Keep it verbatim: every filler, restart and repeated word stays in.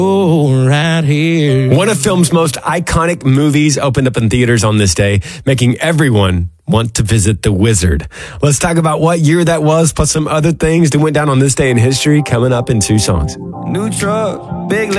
right here. One of film's most iconic movies opened up in theaters on this day, making everyone want to visit The Wizard. Let's talk about what year that was, plus some other things that went down on this day in history, coming up in two songs. New truck, big